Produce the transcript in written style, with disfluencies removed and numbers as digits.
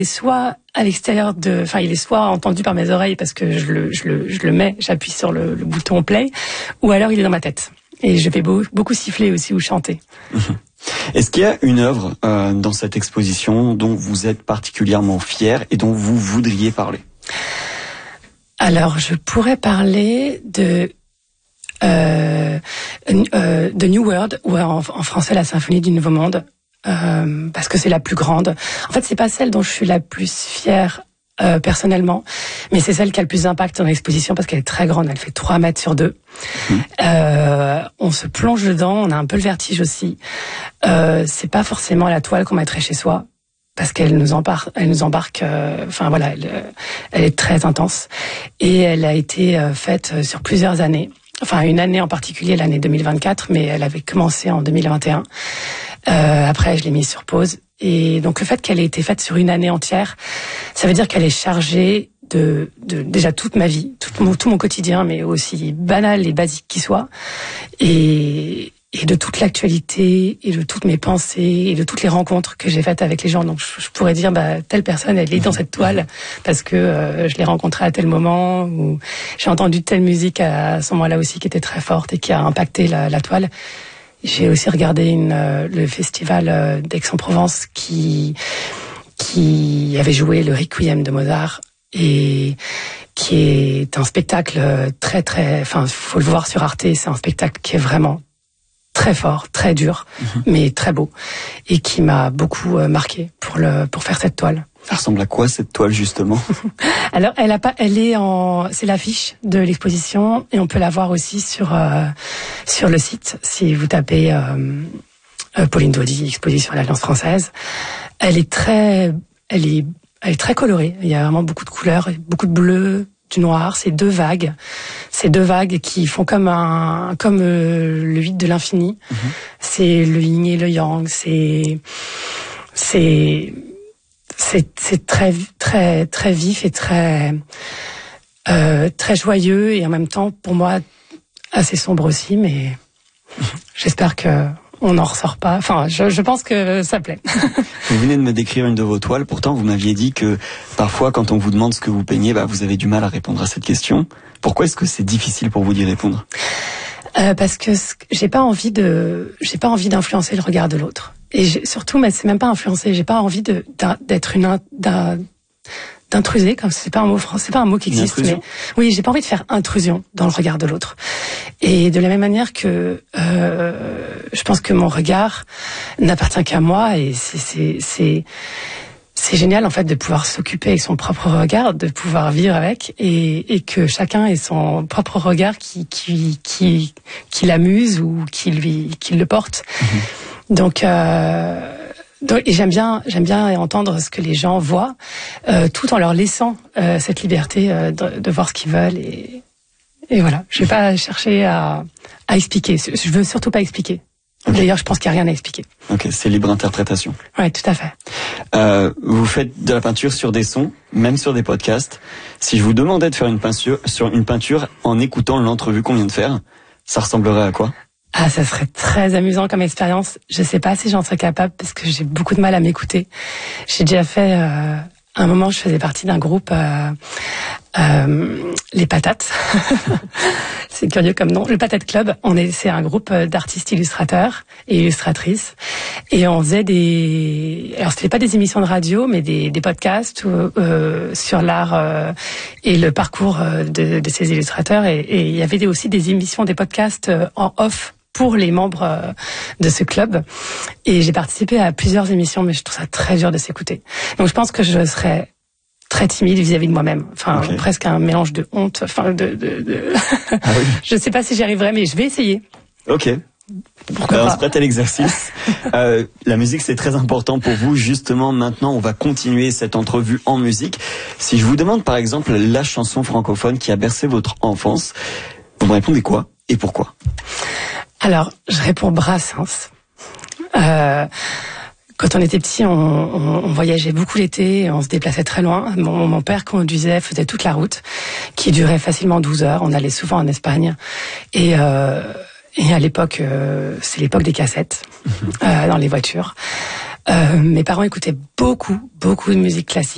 Soit à l'extérieur il est soit entendu par mes oreilles parce que je le mets, j'appuie sur le bouton play, ou alors il est dans ma tête. Et je vais beaucoup siffler aussi ou chanter. Est-ce qu'il y a une œuvre dans cette exposition dont vous êtes particulièrement fière et dont vous voudriez parler? Alors, je pourrais parler de New World, ou en français la Symphonie du Nouveau Monde, parce que c'est la plus grande. En fait, c'est pas celle dont je suis la plus fière personnellement, mais c'est celle qui a le plus d'impact dans l'exposition parce qu'elle est très grande, elle fait 3 mètres sur 2. On se plonge dedans, on a un peu le vertige aussi. C'est pas forcément la toile qu'on mettrait chez soi, parce qu'elle nous embarque, elle est très intense. Et elle a été faite sur plusieurs années. Enfin, une année en particulier, l'année 2024, mais elle avait commencé en 2021. Après, je l'ai mise sur pause. Et donc, le fait qu'elle ait été faite sur une année entière, ça veut dire qu'elle est chargée de déjà toute ma vie, tout mon quotidien, mais aussi banal et basique qu'il soit, et de toute l'actualité, et de toutes mes pensées, et de toutes les rencontres que j'ai faites avec les gens. Donc, je pourrais dire, telle personne, elle est dans cette toile, parce que je l'ai rencontrée à tel moment, ou j'ai entendu telle musique à ce moment-là aussi qui était très forte et qui a impacté la toile. J'ai aussi regardé le festival d'Aix-en-Provence qui avait joué le Requiem de Mozart, et qui est un spectacle très, faut le voir sur Arte, c'est un spectacle qui est vraiment très fort, très dur, mais très beau, et qui m'a beaucoup marqué pour faire cette toile. Ça ressemble à quoi cette toile justement? Alors c'est l'affiche de l'exposition, et on peut la voir aussi sur le site si vous tapez Pauline Daudy, exposition à l'Alliance française. Elle est très colorée. Il y a vraiment beaucoup de couleurs, beaucoup de bleu, du noir. C'est deux vagues qui font comme le 8 de l'infini. C'est le yin et le yang. C'est très très très vif et très joyeux, et en même temps pour moi assez sombre aussi, mais j'espère que on n'en ressort pas. Enfin, je pense que ça plaît. Vous venez de me décrire une de vos toiles. Pourtant, vous m'aviez dit que parfois, quand on vous demande ce que vous peignez, vous avez du mal à répondre à cette question. Pourquoi est-ce que c'est difficile pour vous d'y répondre? Parce que j'ai pas envie d'influencer le regard de l'autre. Et surtout, mais c'est même pas influencer. J'ai pas envie d'intruser, comme c'est pas un mot français, c'est pas un mot qui existe, mais oui, j'ai pas envie de faire intrusion dans le regard de l'autre. Et de la même manière que je pense que mon regard n'appartient qu'à moi, et c'est génial en fait de pouvoir s'occuper avec son propre regard, de pouvoir vivre avec, et que chacun ait son propre regard qui l'amuse ou qui le porte. Donc et j'aime bien entendre ce que les gens voient, tout en leur laissant cette liberté de voir ce qu'ils veulent, et voilà. Je vais pas chercher à expliquer. Je veux surtout pas expliquer. Okay. D'ailleurs, je pense qu'il n'y a rien à expliquer. Ok, c'est libre interprétation. Ouais, tout à fait. Vous faites de la peinture sur des sons, même sur des podcasts. Si je vous demandais de faire une peinture en écoutant l'entrevue qu'on vient de faire, ça ressemblerait à quoi? Ah, ça serait très amusant comme expérience. Je sais pas si j'en serais capable parce que j'ai beaucoup de mal à m'écouter. J'ai déjà fait, à un moment, je faisais partie d'un groupe, les Patates. C'est curieux comme nom. Le Patate Club. C'est un groupe d'artistes illustrateurs et illustratrices. Et on faisait alors c'était pas des émissions de radio, mais des podcasts sur l'art et le parcours de ces illustrateurs. Et il y avait aussi des émissions, des podcasts en off pour les membres de ce club. Et j'ai participé à plusieurs émissions, mais je trouve ça très dur de s'écouter. Donc je pense que je serais très timide vis-à-vis de moi-même. Enfin, okay. Presque un mélange de honte. Enfin, Ah oui. Je sais pas si j'y arriverai, mais je vais essayer. Ok. On se prête à l'exercice. La musique, c'est très important pour vous. Justement, maintenant, on va continuer cette entrevue en musique. Si je vous demande, par exemple, la chanson francophone qui a bercé votre enfance, vous me répondez quoi et pourquoi? Alors, je réponds Brassens. Quand on était petit, on voyageait beaucoup l'été, on se déplaçait très loin. Mon père faisait toute la route, qui durait facilement 12 heures. On allait souvent en Espagne. Et à l'époque, c'est l'époque des cassettes, dans les voitures. Mes parents écoutaient beaucoup de musique classique.